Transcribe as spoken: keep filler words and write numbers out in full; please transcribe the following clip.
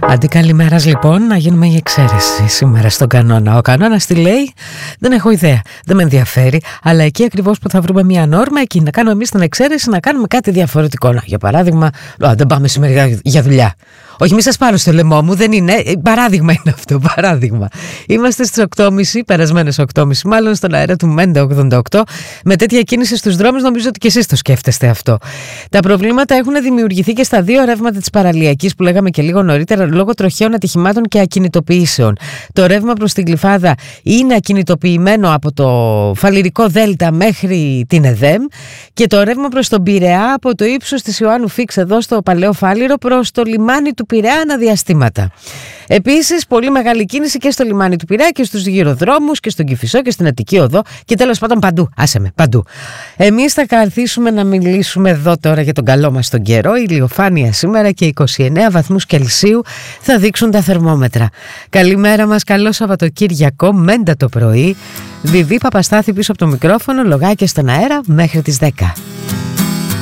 Αντί καλημέρας λοιπόν, να γίνουμε η εξαίρεση σήμερα στον κανόνα. Ο κανόνας τι λέει, δεν έχω ιδέα, δεν με ενδιαφέρει, αλλά εκεί ακριβώς που θα βρούμε μια νόρμα, εκεί να κάνουμε εμείς την εξαίρεση, να κάνουμε κάτι διαφορετικό. Να, για παράδειγμα, α, δεν πάμε σήμερα για δουλειά. Όχι, μη σας πάρω στο λαιμό μου, δεν είναι. Παράδειγμα είναι αυτό, παράδειγμα. Είμαστε στις οκτώ και μισή, περασμένες οκτώ και μισή, μάλλον στον αέρα του Μέντα ογδόντα οκτώ. Με τέτοια κίνηση στους δρόμους, νομίζω ότι και εσείς το σκέφτεστε αυτό. Τα προβλήματα έχουν δημιουργηθεί και στα δύο ρεύματα της παραλιακής που λέγαμε και λίγο νωρίτερα, λόγω τροχαίων ατυχημάτων και ακινητοποιήσεων. Το ρεύμα προς την Γλυφάδα είναι ακινητοποιημένο από το Φαλιρικό Δέλτα μέχρι την ΕΔΕΜ και το ρεύμα προς τον Πειραιά από το ύψος της Ιωάννου Φίξ εδώ στο Παλαιό Φάληρο προς το λιμάνι του Πειραιά αναδιαστήματα. Επίσης, πολύ μεγάλη κίνηση και στο λιμάνι του Πειραιά και στους γυροδρόμους και στον Κηφισό και στην Αττική Οδό και τέλος πάντων παντού. Άσε με, παντού. Εμείς θα καθίσουμε να μιλήσουμε εδώ τώρα για τον καλό μας τον καιρό. Η ηλιοφάνεια σήμερα και είκοσι εννέα βαθμούς Κελσίου θα δείξουν τα θερμόμετρα. Καλημέρα μας, καλό Σαββατοκύριακο, Μέντα το πρωί. Βιβί Παπαστάθη πίσω από το μικρόφωνο, λογάκια στον αέρα μέχρι τις δέκα.